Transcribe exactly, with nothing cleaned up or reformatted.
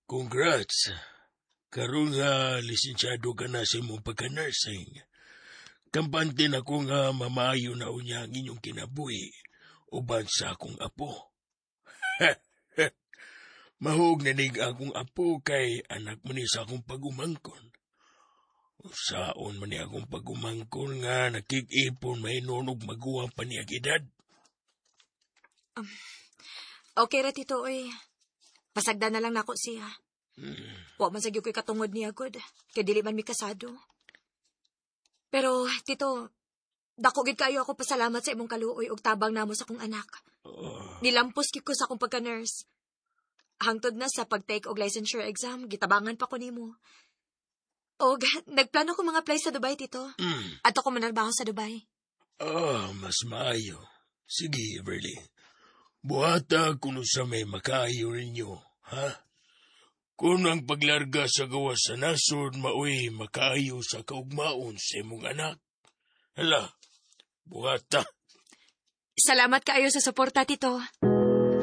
Congrats. Karon nga lisensyado ka na sa imong pagka-nursing. Kampante na ko nga mamayo na unya ang inyong kinabuhi uban sa akong apo. Mahog na nig akong apo kay anak mo ni sa akong pagumangkon. Usaon man ni akong pagumangkon nga nakik-ipon mainunog maguwang pa ni agidad. Um, okay ra tito oy. Pasagda na lang nako siya. Hmm. Wa man sagyo ko'y katungod niya god. Kay dili man mi kasado. Pero tito, dako gid kayo ako pasalamat sa imong kaluoy ug tabang namo sa akong anak. Oh. Nilampos gid ko sa akong pagka-nurse. Hangtod na sa pag-take og licensure exam, gitabangan pa ko nimo. Og nagplano ko mga apply sa Dubai tito. Hmm. Adto ko manarbaho sa Dubai. Ah, mas maayo. Sige, Everly. Buhata kung sa may makaayo ninyo, ha? Kung ang paglarga sa gawas sa nasod, maoy makaayo sa kaugmaon sa imong anak. Hala, buhata. Salamat kaayo sa suporta, tito.